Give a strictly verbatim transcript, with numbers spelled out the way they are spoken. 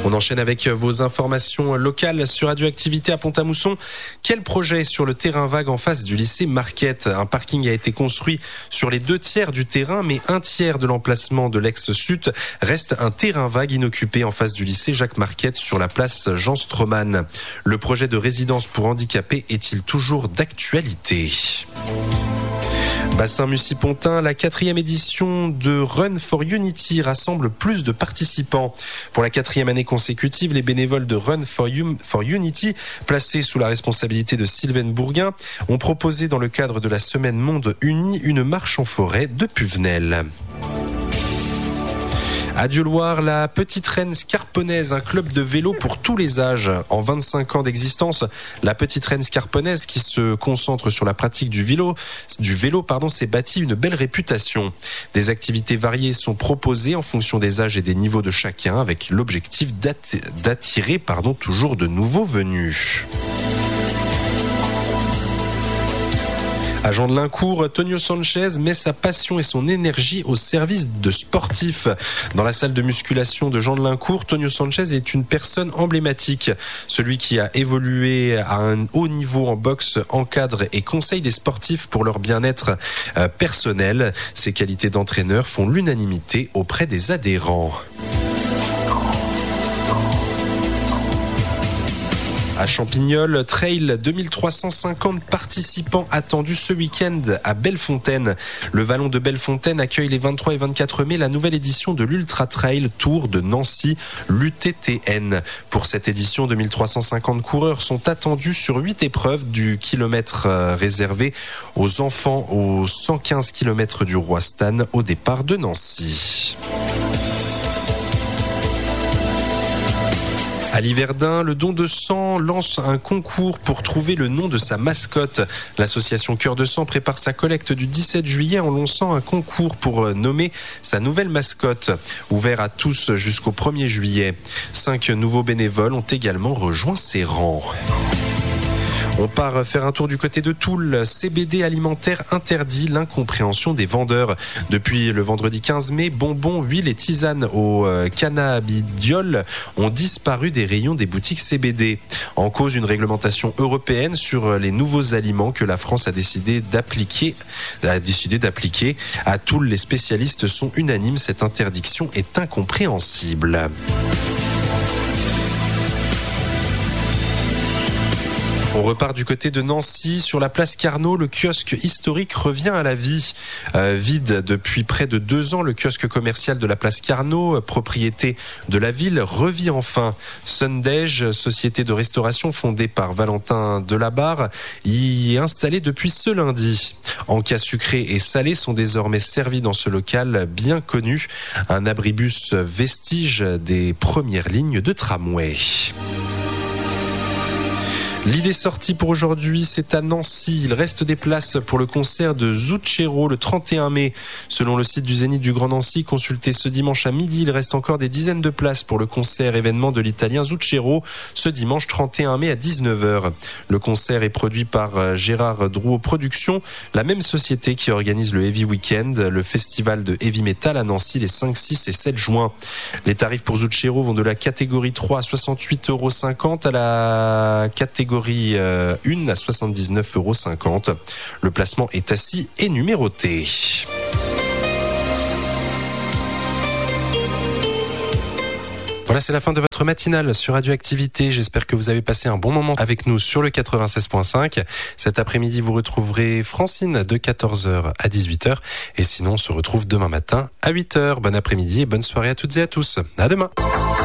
On enchaîne avec vos informations locales sur Radioactivité à Pont-à-Mousson. Quel projet sur le terrain vague en face du lycée Marquette? Un parking a été construit sur les deux tiers du terrain, mais un tiers de l'emplacement de l'ex-sud reste un terrain vague inoccupé en face du lycée Jacques Marquette sur la place Jean Stroman. Le projet de résidence pour handicapés est-il toujours d'actualité? Bassin Mussy-Pontin, la quatrième édition de Run for Unity rassemble plus de participants. Pour la quatrième année consécutive, les bénévoles de Run for, um, for Unity, placés sous la responsabilité de Sylvain Bourguin, ont proposé dans le cadre de la Semaine Monde Uni une marche en forêt de Puvenel. À Dieuloir, la Petite Reine Scarponnaise, un club de vélo pour tous les âges. En vingt-cinq ans d'existence, la Petite Reine Scarponnaise, qui se concentre sur la pratique du vélo, du vélo, pardon, s'est bâti une belle réputation. Des activités variées sont proposées en fonction des âges et des niveaux de chacun, avec l'objectif d'attirer, pardon, toujours de nouveaux venus. À Jean-de-Lincourt, Tonio Sanchez met sa passion et son énergie au service de sportifs. Dans la salle de musculation de Jean-de-Lincourt, Tonio Sanchez est une personne emblématique. Celui qui a évolué à un haut niveau en boxe encadre et conseille des sportifs pour leur bien-être personnel. Ses qualités d'entraîneur font l'unanimité auprès des adhérents. À Champignol, trail, deux mille trois cent cinquante participants attendus ce week-end à Bellefontaine. Le Vallon de Bellefontaine accueille les vingt-trois et vingt-quatre mai la nouvelle édition de l'Ultra Trail Tour de Nancy, l'U T T N. Pour cette édition, deux mille trois cent cinquante coureurs sont attendus sur huit épreuves du kilomètre réservé aux enfants aux cent quinze kilomètres du Roi Stan au départ de Nancy. À Liverdun, le don de sang lance un concours pour trouver le nom de sa mascotte. L'association Cœur de Sang prépare sa collecte du dix-sept juillet en lançant un concours pour nommer sa nouvelle mascotte, ouvert à tous jusqu'au premier juillet. Cinq nouveaux bénévoles ont également rejoint ses rangs. On part faire un tour du côté de Toul. C B D alimentaire interdit, l'incompréhension des vendeurs. Depuis le vendredi quinze mai, bonbons, huiles et tisanes au cannabidiol ont disparu des rayons des boutiques C B D. En cause, une réglementation européenne sur les nouveaux aliments que la France a décidé d'appliquer. A décidé d'appliquer. À Toul, les spécialistes sont unanimes. Cette interdiction est incompréhensible. On repart du côté de Nancy. Sur la place Carnot, le kiosque historique revient à la vie. Euh, vide depuis près de deux ans, le kiosque commercial de la place Carnot, propriété de la ville, revit enfin. Sundège, société de restauration fondée par Valentin Delabarre, y est installée depuis ce lundi. Encas sucrés et salés sont désormais servis dans ce local bien connu. Un abribus vestige des premières lignes de tramway. L'idée sortie pour aujourd'hui, c'est à Nancy. Il reste des places pour le concert de Zucchero le trente et un mai. Selon le site du Zénith du Grand Nancy, consulté ce dimanche à midi, il reste encore des dizaines de places pour le concert événement de l'italien Zucchero ce dimanche trente et un mai à dix-neuf heures. Le concert est produit par Gérard Drouot Productions, la même société qui organise le Heavy Weekend, le festival de heavy metal à Nancy les cinq, six et sept juin. Les tarifs pour Zucchero vont de la catégorie trois à soixante-huit euros cinquante à la catégorie Catégorie un à soixante-dix-neuf euros cinquante. Le placement est assis et numéroté. Voilà, c'est la fin de votre matinale sur Radioactivité. J'espère que vous avez passé un bon moment avec nous sur le quatre-vingt-seize point cinq. Cet après-midi, vous retrouverez Francine de quatorze heures à dix-huit heures. Et sinon, on se retrouve demain matin à huit heures. Bon après-midi et bonne soirée à toutes et à tous. À demain.